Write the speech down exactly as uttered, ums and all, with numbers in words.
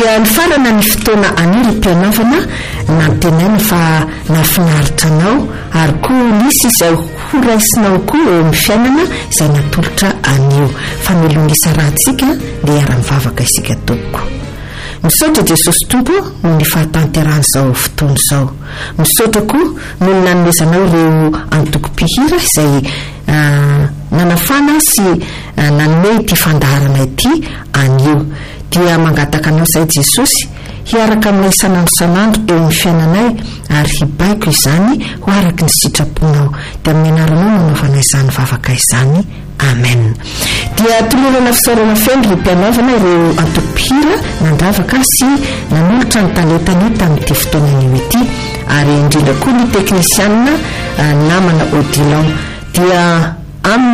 dia ny farana ny fotoana an'io mpianavana na tenainy fa nafinaritra anao ary koa nisy izay horaisinao koa eo amin'ny fiainana izay natolotra an'io famelongisa rahantsika dia ara-mivavaka isika tompoko. Misaotra Jesosy Tompo no ny fahatanterana izao fotoana izao. Misaotra koa no ny nanomezanao ireo antoko-pihira izay uh, nanafana sy uh, nanome ity fandaharana ity an'io. Dia mangataka anao izay Jesosy hiaraka amin'ny isanandro isanandro eo amin'ny fiainanay ary hibaiko izany ho araky ny sitraponao. Dia amin'ny anaranao nanaovana izany vavaka izany. Amen. Dia tolorana fisaorana feno ry mpianaovana ireo antoko-pihira nandravaka sy nanolotra ny talentany tamin'ity fotoanan'io ity ary indrindra koa ny teknisianina uh, namana Odilon. Dia amin'ny